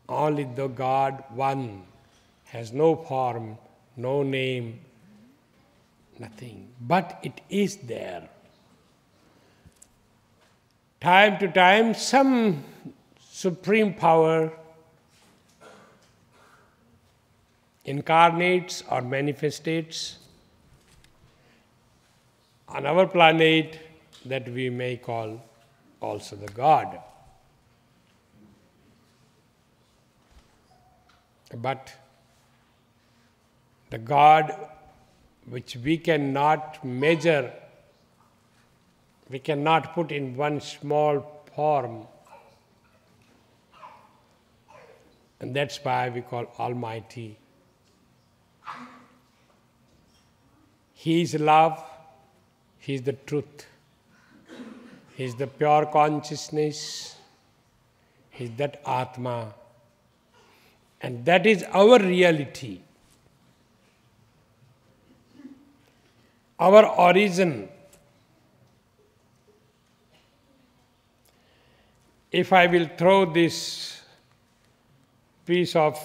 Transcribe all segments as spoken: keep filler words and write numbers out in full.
Only the God, one, has no form, no name, nothing. But it is there. Time to time, some supreme power incarnates or manifestates on our planet that we may call also the God. But the God which we cannot measure, we cannot put in one small form, and that's why we call Almighty. He is love, He is the truth, He is the pure consciousness, He is that Atma. And that is our reality, our origin. If I will throw this piece of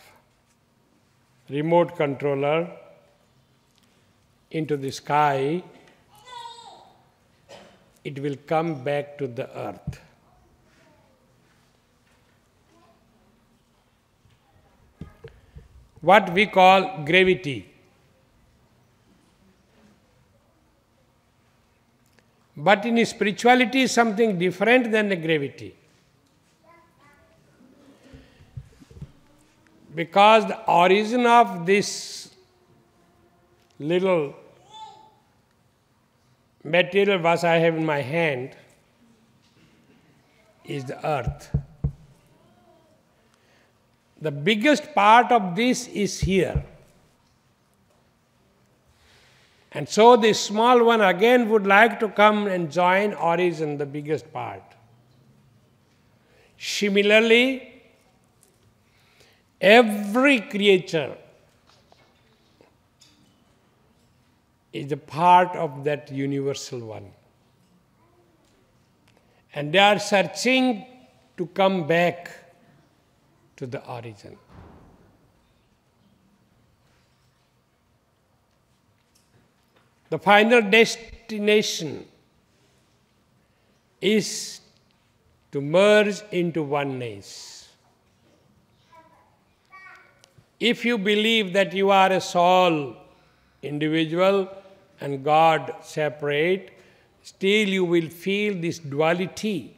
remote controller into the sky, it will come back to the earth. What we call gravity. But in spirituality is something different than the gravity. Because the origin of this little material what I have in my hand is the earth. The biggest part of this is here. And so the small one again would like to come and join origin, the biggest part. Similarly, every creature is a part of that universal one. And they are searching to come back to the origin. The final destination is to merge into oneness. If you believe that you are a soul, individual, and God separate, still you will feel this duality.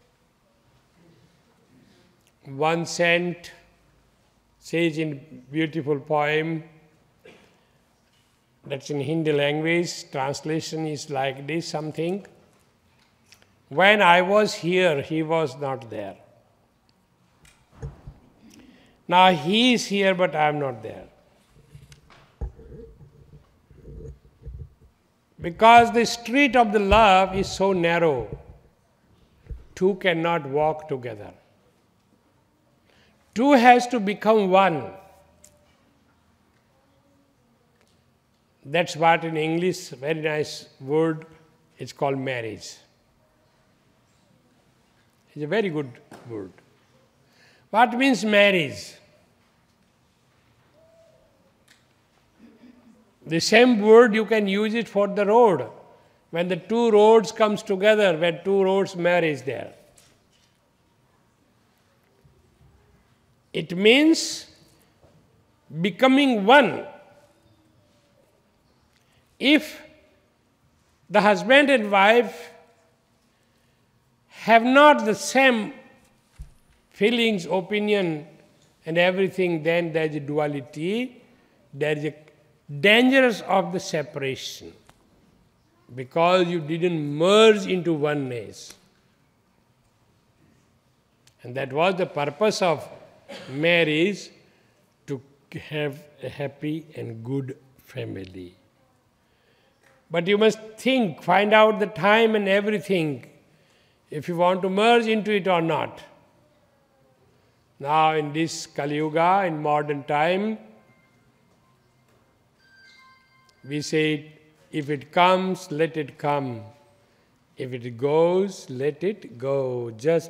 One saint says in beautiful poem, that's in Hindi language, translation is like this, something. When I was here, he was not there. Now he is here, but I am not there. Because the street of the love is so narrow, two cannot walk together. Two has to become one. That's what in English, very nice word, it's called marriage. It's a very good word. What means marriage? The same word you can use it for the road. When the two roads comes together, when two roads marry there. It means becoming one. If the husband and wife have not the same feelings, opinion, and everything, then there is a duality, there is a dangerous of the separation, because you didn't merge into oneness. And that was the purpose of marriage, to have a happy and good family. But you must think, find out the time and everything, if you want to merge into it or not. Now in this Kali Yuga, in modern time, we say, if it comes, let it come. If it goes, let it go. Just